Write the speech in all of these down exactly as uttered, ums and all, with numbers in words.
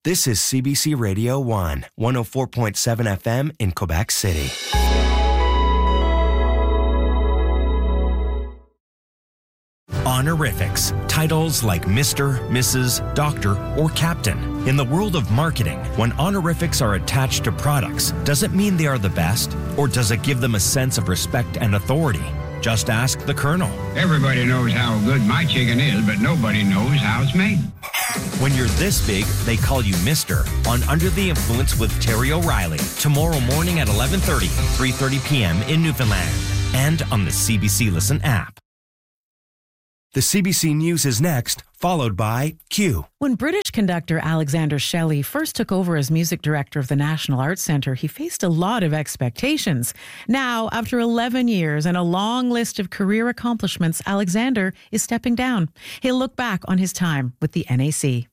This is C B C Radio one, one oh four point seven F M in Quebec City. Honorifics, titles like Mister, Missus, Doctor, or Captain. In the world of marketing, when honorifics are attached to products, does it mean they are the best? Or does it give them a sense of respect and authority? Just ask the Colonel. Everybody knows how good my chicken is, but nobody knows how it's made. When you're this big, they call you Mister on Under the Influence with Terry O'Reilly. Tomorrow morning at eleven thirty, three thirty p.m. in Newfoundland. And on the C B C Listen app. The C B C News is next, followed by Q. When British conductor Alexander Shelley first took over as music director of the National Arts Centre, he faced a lot of expectations. Now, after eleven years and a long list of career accomplishments, Alexander is stepping down. He'll look back on his time with the N A C.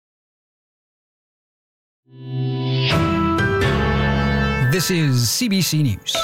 This is C B C News.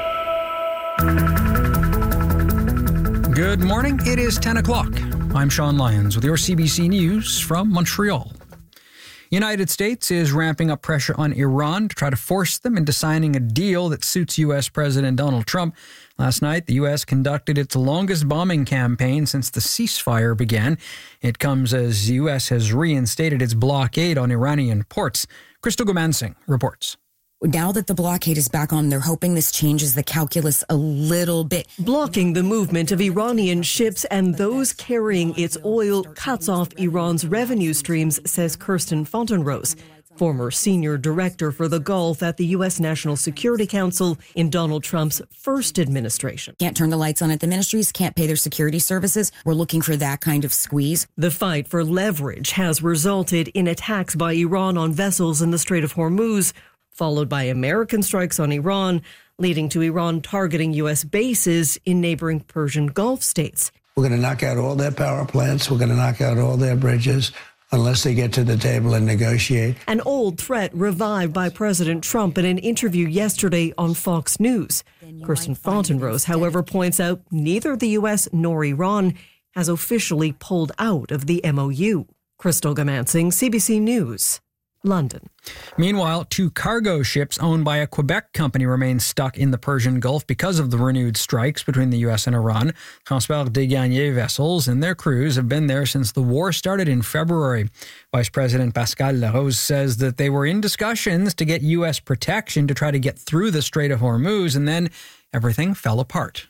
Good morning. It is ten o'clock. I'm Sean Lyons with your C B C News from Montreal. United States is ramping up pressure on Iran to try to force them into signing a deal that suits U S. President Donald Trump. Last night, the U S conducted its longest bombing campaign since the ceasefire began. It comes as the U S has reinstated its blockade on Iranian ports. Crystal Gomansing reports. Now that the blockade is back on, they're hoping this changes the calculus a little bit. Blocking the movement of Iranian ships and those carrying its oil cuts off Iran's revenue streams, says Kirsten Fontenrose, former senior director for the Gulf at the U S. National Security Council in Donald Trump's first administration. Can't turn the lights on at the ministries, can't pay their security services. We're looking for that kind of squeeze. The fight for leverage has resulted in attacks by Iran on vessels in the Strait of Hormuz, followed by American strikes on Iran, leading to Iran targeting U S bases in neighboring Persian Gulf states. We're going to knock out all their power plants. We're going to knock out all their bridges unless they get to the table and negotiate. An old threat revived by President Trump in an interview yesterday on Fox News. Kirsten Fontenrose, however, points out neither the U S nor Iran has officially pulled out of the M O U. Crystal Gomansing, C B C News, London. Meanwhile, two cargo ships owned by a Quebec company remain stuck in the Persian Gulf because of the renewed strikes between the U S and Iran. Transport des Gagnés vessels and their crews have been there since the war started in February. Vice President Pascal Larose says that they were in discussions to get U S protection to try to get through the Strait of Hormuz, and then everything fell apart.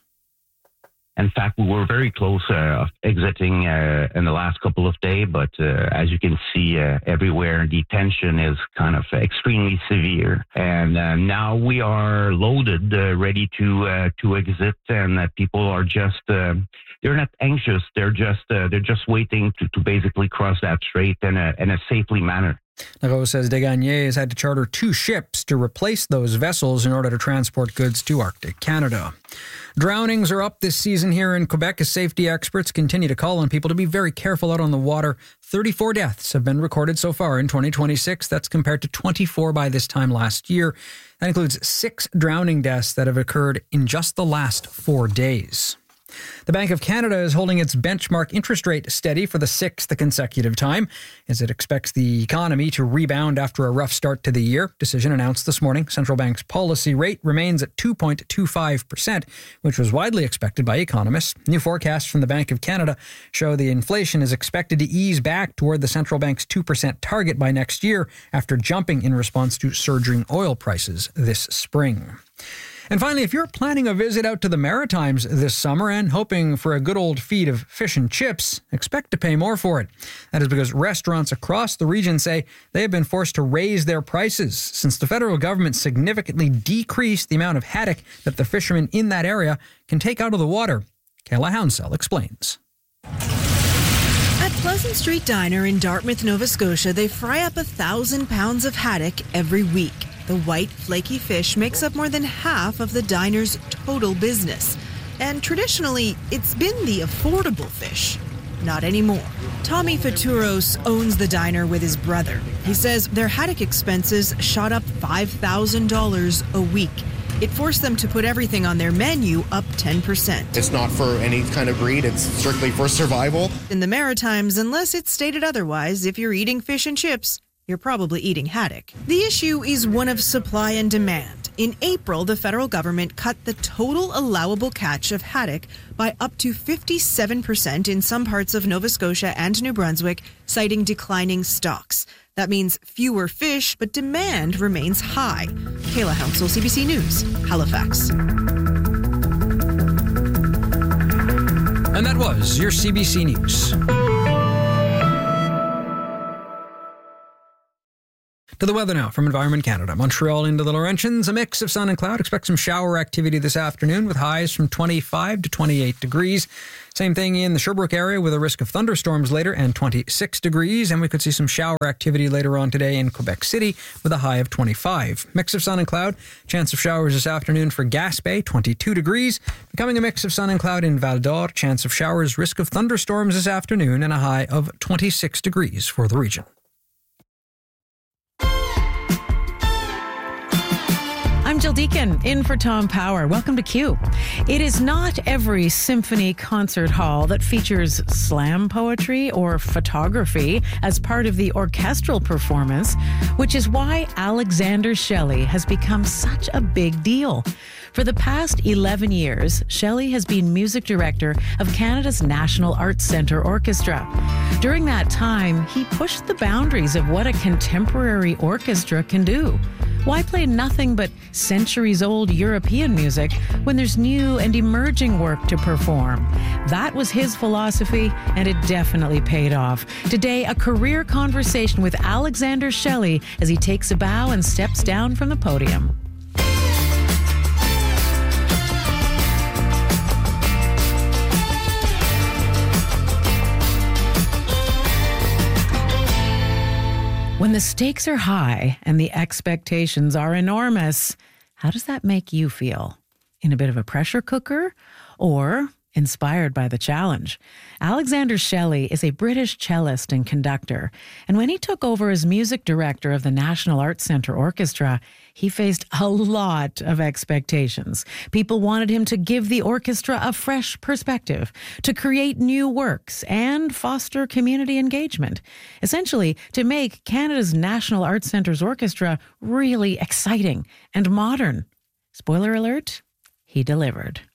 In fact, we were very close uh, exiting uh, in the last couple of days, but uh, as you can see uh, everywhere, the tension is kind of extremely severe. And uh, now we are loaded, uh, ready to uh, to exit, and uh, people are just uh, they're not anxious. They're just uh, they're just waiting to, to basically cross that strait in a in a safely manner. Larose says des Gagnés has had to charter two ships to replace those vessels in order to transport goods to Arctic Canada. Drownings are up this season here in Quebec as safety experts continue to call on people to be very careful out on the water. thirty-four deaths have been recorded so far in twenty twenty-six. That's compared to twenty-four by this time last year. That includes six drowning deaths that have occurred in just the last four days. The Bank of Canada is holding its benchmark interest rate steady for the sixth consecutive time as it expects the economy to rebound after a rough start to the year. Decision announced this morning. Central Bank's policy rate remains at two point two five percent, which was widely expected by economists. New forecasts from the Bank of Canada show the inflation is expected to ease back toward the central bank's two percent target by next year after jumping in response to surging oil prices this spring. And finally, if you're planning a visit out to the Maritimes this summer and hoping for a good old feed of fish and chips, expect to pay more for it. That is because restaurants across the region say they have been forced to raise their prices since the federal government significantly decreased the amount of haddock that the fishermen in that area can take out of the water. Kayla Hounsell explains. At Pleasant Street Diner in Dartmouth, Nova Scotia, they fry up a thousand pounds of haddock every week. The white, flaky fish makes up more than half of the diner's total business. And traditionally, it's been the affordable fish. Not anymore. Tommy Faturos owns the diner with his brother. He says their haddock expenses shot up five thousand dollars a week. It forced them to put everything on their menu up ten percent. It's not for any kind of greed. It's strictly for survival. In the Maritimes, unless it's stated otherwise, if you're eating fish and chips, you're probably eating haddock. The issue is one of supply and demand. In April, the federal government cut the total allowable catch of haddock by up to fifty-seven percent in some parts of Nova Scotia and New Brunswick, citing declining stocks. That means fewer fish, but demand remains high. Kayla Hounsel, C B C News, Halifax. And that was your C B C News. To the weather now from Environment Canada. Montreal into the Laurentians, a mix of sun and cloud. Expect some shower activity this afternoon with highs from twenty-five to twenty-eight degrees. Same thing in the Sherbrooke area with a risk of thunderstorms later and twenty-six degrees. And we could see some shower activity later on today in Quebec City with a high of twenty-five. Mix of sun and cloud. Chance of showers this afternoon for Gaspé, twenty-two degrees. Becoming a mix of sun and cloud in Val d'Or. Chance of showers, risk of thunderstorms this afternoon and a high of twenty-six degrees for the region. I'm Jill Deacon, in for Tom Power. Welcome to Q. It is not every symphony concert hall that features slam poetry or photography as part of the orchestral performance, which is why Alexander Shelley has become such a big deal. For the past eleven years, Shelley has been music director of Canada's National Arts Centre Orchestra. During that time, he pushed the boundaries of what a contemporary orchestra can do. Why play nothing but centuries-old European music when there's new and emerging work to perform? That was his philosophy, and it definitely paid off. Today, a career conversation with Alexander Shelley as he takes a bow and steps down from the podium. When the stakes are high and the expectations are enormous, how does that make you feel? In a bit of a pressure cooker or inspired by the challenge? Alexander Shelley is a British cellist and conductor, and when he took over as music director of the National Arts Centre Orchestra, he faced a lot of expectations. People wanted him to give the orchestra a fresh perspective, to create new works, and foster community engagement. Essentially, to make Canada's National Arts Centre's orchestra really exciting and modern. Spoiler alert, he delivered.